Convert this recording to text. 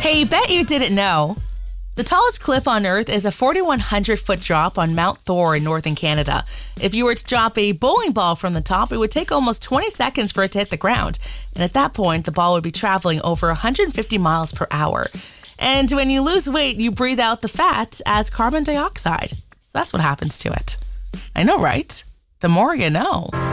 Hey, bet you didn't know. The tallest cliff on Earth is a 4,100-foot drop on Mount Thor in northern Canada. If you were to drop a bowling ball from the top, it would take almost 20 seconds for it to hit the ground. And at that point, the ball would be traveling over 150 miles per hour. And when you lose weight, you breathe out the fat as carbon dioxide. So that's what happens to it. I know, right? The more you know.